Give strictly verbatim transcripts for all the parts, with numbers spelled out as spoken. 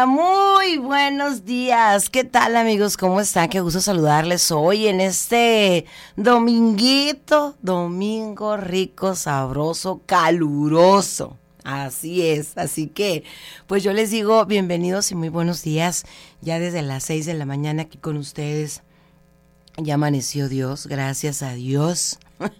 Muy buenos días, ¿qué tal amigos? ¿Cómo están? Qué gusto saludarles hoy en este dominguito, domingo rico, sabroso, caluroso. Así es, así que pues yo les digo bienvenidos y muy buenos días ya desde las seis de la mañana aquí con ustedes. Ya amaneció Dios, gracias a Dios.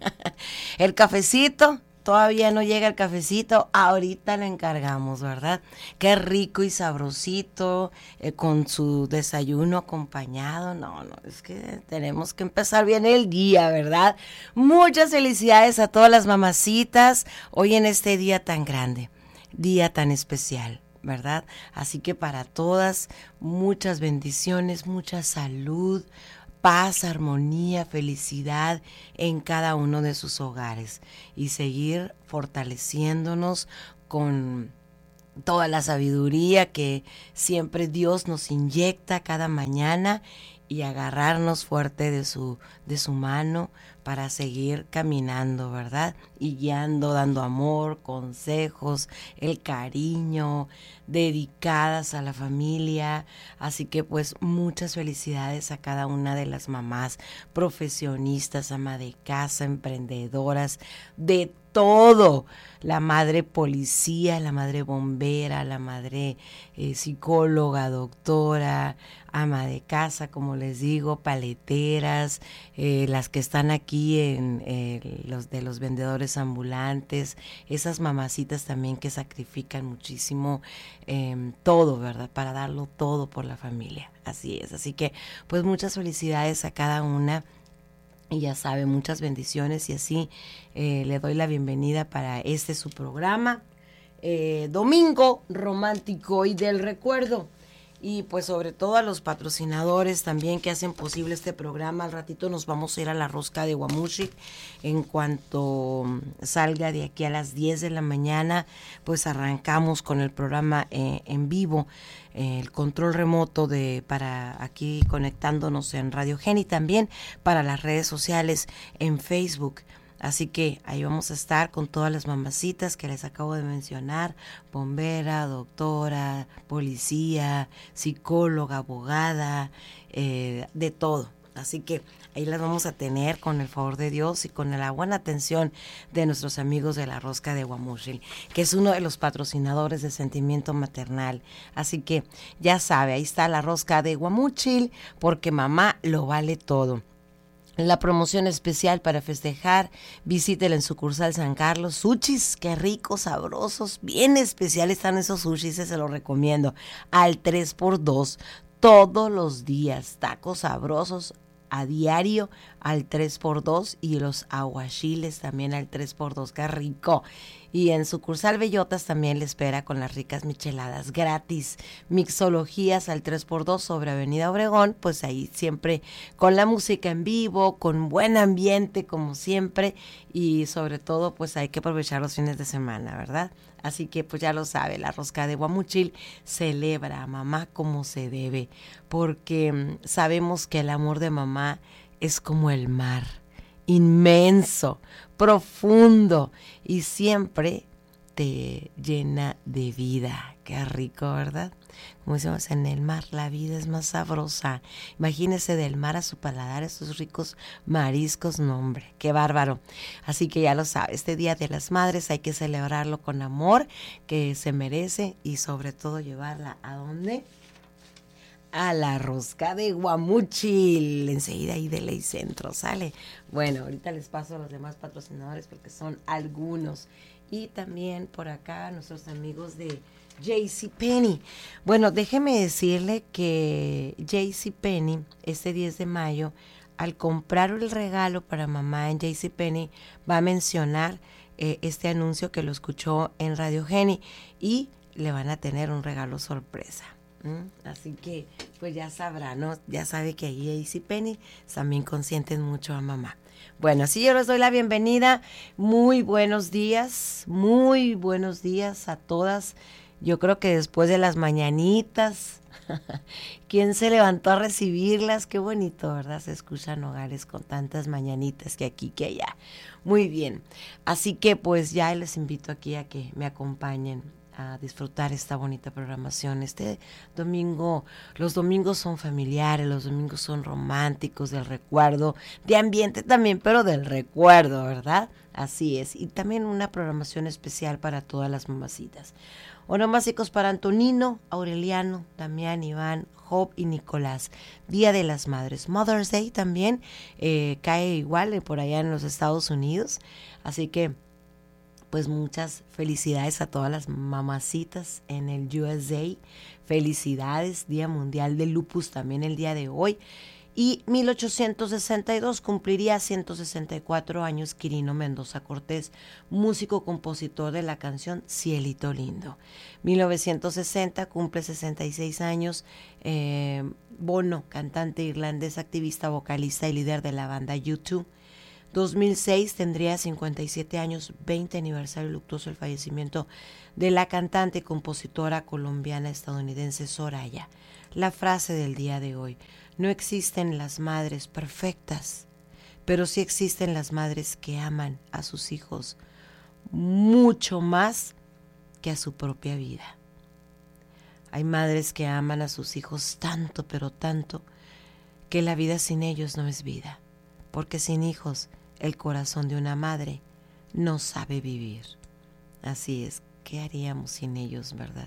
El cafecito. Todavía no llega el cafecito, ahorita lo encargamos, ¿verdad? Qué rico y sabrosito, eh, con su desayuno acompañado. No, no, es que tenemos que empezar bien el día, ¿verdad? Muchas felicidades a todas las mamacitas hoy en este día tan grande, día tan especial, ¿verdad? Así que para todas, muchas bendiciones, mucha salud, paz, armonía, felicidad en cada uno de sus hogares y seguir fortaleciéndonos con toda la sabiduría que siempre Dios nos inyecta cada mañana y agarrarnos fuerte de su, de su mano para seguir caminando, ¿verdad? Y guiando, dando amor, consejos, el cariño, dedicadas a la familia. Así que pues muchas felicidades a cada una de las mamás profesionistas, ama de casa, emprendedoras, de todo, la madre policía, la madre bombera, la madre eh, psicóloga, doctora, ama de casa, como les digo, paleteras, eh, las que están aquí en eh, los de los vendedores ambulantes, esas mamacitas también que sacrifican muchísimo eh, todo, ¿verdad? Para darlo todo por la familia, así es, así que pues muchas felicidades a cada una. Y ya sabe, muchas bendiciones y así eh, le doy la bienvenida para este su programa, eh, Domingo Romántico y del Recuerdo. Y pues sobre todo a los patrocinadores también que hacen posible este programa. Al ratito nos vamos a ir a la Rosca de Guamúchil. En cuanto salga de aquí a las diez de la mañana, pues arrancamos con el programa eh, en vivo. Eh, el control remoto de para aquí conectándonos en Radio Gen y también para las redes sociales en Facebook. Así que ahí vamos a estar con todas las mamacitas que les acabo de mencionar, bombera, doctora, policía, psicóloga, abogada, eh, de todo. Así que ahí las vamos a tener con el favor de Dios y con la buena atención de nuestros amigos de la Rosca de Guamúchil, que es uno de los patrocinadores de Sentimiento Maternal. Así que ya sabe, ahí está la Rosca de Guamúchil, porque mamá lo vale todo. La promoción especial para festejar, visítela en sucursal San Carlos. Sushis, qué ricos, sabrosos, bien especiales están esos sushis, se los recomiendo. Al tres por dos, todos los días, tacos sabrosos a diario al tres por dos y los aguachiles también al tres por dos, qué rico. Y en sucursal Bellotas también le espera con las ricas micheladas gratis. Mixologías al tres por dos sobre Avenida Obregón, pues ahí siempre con la música en vivo, con buen ambiente como siempre y sobre todo pues hay que aprovechar los fines de semana, ¿verdad? Así que pues ya lo sabe, la Rosca de Guamúchil celebra a mamá como se debe, porque mmm, sabemos que el amor de mamá es como el mar, inmenso, profundo y siempre te llena de vida. Qué rico, ¿verdad? Como decimos, en el mar la vida es más sabrosa. Imagínese del mar a su paladar esos ricos mariscos, no hombre, qué bárbaro. Así que ya lo sabe, este Día de las Madres hay que celebrarlo con amor que se merece y sobre todo llevarla a dónde? A la Rosca de Guamúchil, enseguida ahí de Ley Centro, ¿sale? Bueno, ahorita les paso a los demás patrocinadores porque son algunos. Y también por acá nuestros amigos de JCPenney. Bueno, déjeme decirle que JCPenney, este diez de mayo, al comprar el regalo para mamá en JCPenney, va a mencionar eh, este anuncio que lo escuchó en Radio Geni y le van a tener un regalo sorpresa. ¿Mm? Así que pues ya sabrá, ¿no? Ya sabe que ahí JCPenney también consienten mucho a mamá. Bueno, así yo les doy la bienvenida. Muy buenos días, muy buenos días a todas. Yo creo que después de las mañanitas, ¿quién se levantó a recibirlas? Qué bonito, ¿verdad? Se escuchan hogares con tantas mañanitas que aquí, que allá. Muy bien. Así que pues ya les invito aquí a que me acompañen a disfrutar esta bonita programación. Este domingo, los domingos son familiares, los domingos son románticos, del recuerdo, de ambiente también, pero del recuerdo, ¿verdad? Así es. Y también una programación especial para todas las mamacitas. Onomásticos para Antonino, Aureliano, Damián, Iván, Job y Nicolás. Día de las Madres. Mother's Day también eh, cae igual eh, por allá en los Estados Unidos. Así que, pues muchas felicidades a todas las mamacitas en el U S A. Felicidades, Día Mundial del Lupus también el día de hoy. Y mil ochocientos sesenta y dos cumpliría ciento sesenta y cuatro años Quirino Mendoza Cortés, músico compositor de la canción Cielito Lindo. mil novecientos sesenta cumple sesenta y seis años eh, Bono, cantante irlandés, activista, vocalista y líder de la banda U dos. dos mil seis tendría cincuenta y siete años, veinte aniversario luctuoso el fallecimiento de la cantante y compositora colombiana estadounidense Soraya. La frase del día de hoy: no existen las madres perfectas, pero sí existen las madres que aman a sus hijos mucho más que a su propia vida. Hay madres que aman a sus hijos tanto, pero tanto, que la vida sin ellos no es vida, porque sin hijos el corazón de una madre no sabe vivir. Así es, ¿qué haríamos sin ellos, verdad?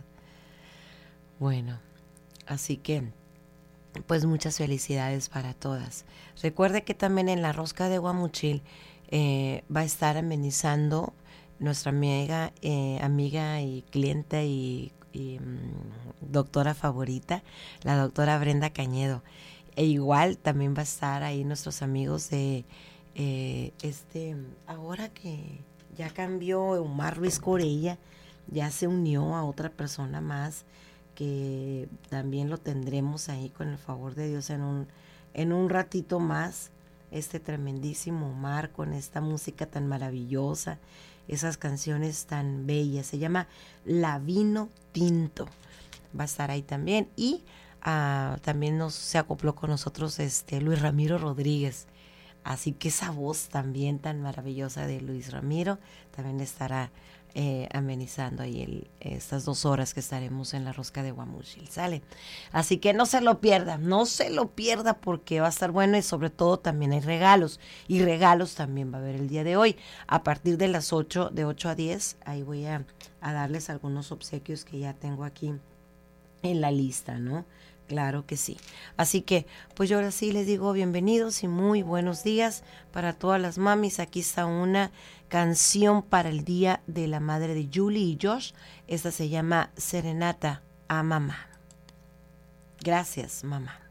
Bueno, así que pues muchas felicidades para todas. Recuerde que también en la rosca de Guamuchil eh, va a estar amenizando nuestra amiga, eh, amiga y clienta y, y um, doctora favorita, la doctora Brenda Cañedo. E igual también va a estar ahí nuestros amigos de eh, este, ahora que ya cambió Omar Ruiz Corella, ya se unió a otra persona más, que también lo tendremos ahí con el favor de Dios en un, en un ratito más, este tremendísimo Omar con esta música tan maravillosa, esas canciones tan bellas. Se llama La Vino Tinto, va a estar ahí también. Y uh, también nos se acopló con nosotros este Luis Ramiro Rodríguez, así que esa voz también tan maravillosa de Luis Ramiro también estará Eh, amenizando ahí el, estas dos horas que estaremos en la rosca de Guamuchil, ¿sale? Así que no se lo pierda, no se lo pierda porque va a estar bueno y sobre todo también hay regalos, y regalos también va a haber el día de hoy, a partir de las ocho, de ocho a diez, ahí voy a, a darles algunos obsequios que ya tengo aquí en la lista, ¿no? Claro que sí. Así que, pues yo ahora sí les digo bienvenidos y muy buenos días para todas las mamis. Aquí está una canción para el Día de la Madre de Julie y Josh. Esta se llama Serenata a Mamá. Gracias, mamá.